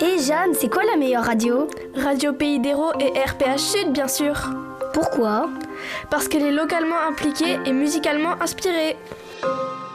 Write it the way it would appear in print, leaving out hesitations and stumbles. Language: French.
Et Jeanne, c'est quoi la meilleure radio? Radio Pays d'Hérault et RPH Sud, bien sûr. Pourquoi? Parce qu'elle est localement impliquée et musicalement inspirée.